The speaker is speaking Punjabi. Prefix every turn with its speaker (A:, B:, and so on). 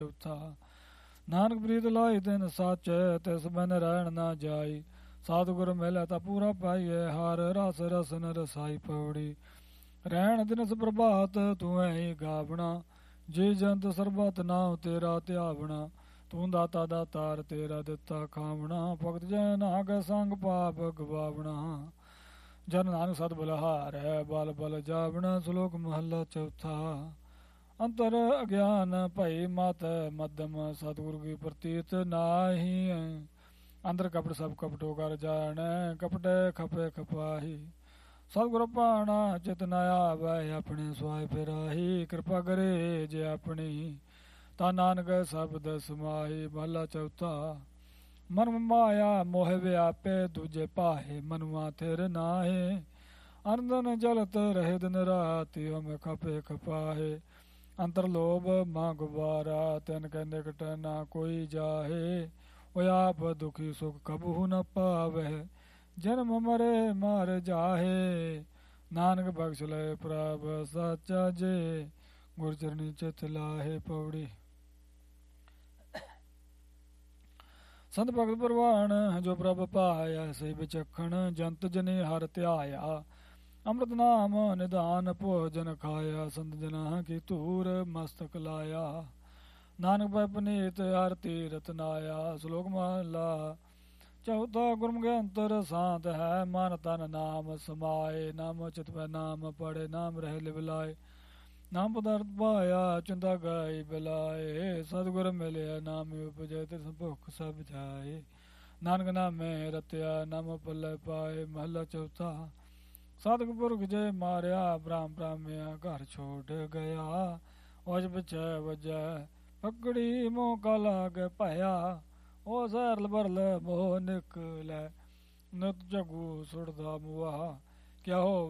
A: ਚੌਥਾ। ਨਾਨਕ ਪ੍ਰੀਤ ਲਾਈ ਦਿਨ ਸਾਚੈ, ਤਿਸ ਬਿਨ ਰਹਿਣ ਨਾ ਜਾਈ। ਸਤਿਗੁਰ ਮਿਲੈ ਤਾਂ ਪੂਰਾ ਪਾਈਐ, ਹਰ ਰਸ ਰਸਨ ਰਸਾਈ ਪੌੜੀ। ਰਹਿਣ ਦਿਨਸ ਪ੍ਰਭਾਤ ਤੂੰ ਐ ਗਾਵਣਾ, ਜੀ ਜੰਤ ਸਰਬਤ ਨਾਮ ਤੇਰਾ ਧਿਆਵਣਾ। ਤੂੰ ਦਾਤਾ ਦਾਤਾਰ ਤੇਰਾ ਦਿੱਤਾ ਖਾਵਣਾ, ਭਗਤ ਜਨ ਆਗੈ ਸੰਗ ਪਾਪ ਗਵਾਵਣਾ। ਜਨ ਨਾਨਕ ਸਤ ਬਲਹਾਰ ਹੈ, ਬਲ ਬਲ ਜਾਵਣਾ। ਸ਼ਲੋਕ ਮਹੱਲਾ ਚੌਥਾ। ਅੰਤਰ ਅਗਿਆਨ ਭਈ ਮਤ ਮੱਧਮ, ਸਤਿਗੁਰ ਕੀ ਪ੍ਰਤੀਤ ਨਾਹੀ। ਅੰਦਰ ਕਪਟ ਸਭ ਕਪਟੋ ਕਰ ਜਾਣੈ, ਕਪਟੇ ਖਪੇ ਖਪਾਹੀ। ਸਤਿਗੁਰ ਭਾਣਾ ਚਿਤ ਨ ਆਵੈ, ਆਪਣੇ ਸੁਆਇ ਫਿਰਾਹੀ। ਕਿਰਪਾ ਕਰੇ ਜੇ ਆਪਣੀ, ਤਾਂ ਨਾਨਕ ਸ਼ਬਦ ਸਮਾਹੀ। ਮਹਲਾ ਚੌਥਾ। ਮਨ ਮਾਇਆ ਮੋਹ ਵਿਆਪੇ, ਦੂਜੇ ਪਾਹੇ ਮਨੁਆ ਥਿਰ ਨਾਹੇ। ਅਨੰਦਨ ਜਲਤ ਰਹੇ ਦਿਨ ਰਾਤਿ, ਹਮ ਖਪੇ ਖਪਾਹੇ। ਅੰਤਰ ਲੋਭ ਮਾਂ ਗੁਬਾਰਾ, ਤਿਨ ਕੈ ਨਿਕਟ ਨਾ ਕੋਈ ਜਾਹੇ। ਉਹ ਆਪ ਦੁਖੀ ਸੁਖ ਕਬਹੂ ਨ ਪਾਵੈ, ਜਨਮ ਮਰੇ ਮਾਰ ਜਾਹੇ। ਨਾਨਕ ਬਖਸ਼ ਲਏ ਪ੍ਰਭ ਸਾਚਾ ਜੇ, ਗੁਰ ਚਰਣੀ ਚਿਤ ਲਾਹੇ ਪੌੜੀ। ਸੰਤ ਭਗਤ ਪ੍ਰਵਾਨ ਜੋ ਪ੍ਰਭ ਪਾਇਆ, ਸੇ ਵਿਚਖਣ ਜੰਤ ਜਨੇ ਹਰ ਧਿਆਇਆ। ਅੰਮ੍ਰਿਤ ਨਾਮ ਨਿਧਾਨ ਭੋਜਨ ਖਾਇਆ, ਸੰਤ ਜਨਾ ਕੀ ਧੂਰ ਮਸਤਕ ਲਾਇਆ। ਨਾਨਕ ਪੈ ਪਨੀਤ ਹਰ ਤੀਰਥ ਨਾਇਆ। ਸ਼ਲੋਕ ਮਹਲਾ ਚੌਥਾ। ਗੁਰਮੁਖ ਅੰਤਰ ਸ਼ਾਂਤ ਹੈ, ਮਨ ਤਨ ਨਾਮ ਸਮਾਏ। ਨਾਮ ਚਿਤ ਪੈ ਨਾਮ ਪੜੇ, ਨਾਮ ਰਹਿ ਲਿਵ ਲਾਏ। ਨਾਮ ਪਦਾਰਥ ਪਾਇਆ, ਚੁੰਦਾ ਗਾਈ ਬਿਲਾਏ। ਸਤਿਗੁਰ ਮਿਲਿਆ ਨਾਮ ਉਪਜੈ, ਤਿਸ ਭੁਖ ਸਭ ਜਾਏ। ਨਾਨਕ ਨਾਮੇ ਰਤਿਆ, ਨਾਮ ਪੱਲੇ ਪਾਏ। ਮਹਲਾ ਚੌਥਾ। ਸਤਿਗੁਰ ਪੁਰਖ ਜੇ ਮਾਰਿਆ, ਬ੍ਰਾਹਮ ਬ੍ਰਾਹਮਿਆ ਘਰ ਛੋੜ ਗਿਆ। ਉਸ ਪਿਛੈ ਵਜੈ ਪਕੜੀ, ਮੋਹ ਕਾ ਲਾਗ ਭਇਆ। ਉਹ ਸਹਿਰਲ ਬਰਲ ਮੋਹ ਨਿਕਲੈ, ਨਿਤ ਜਗੂ ਸੁਣਦਾ ਮੁਆ। ਕਿਆ ਹੋ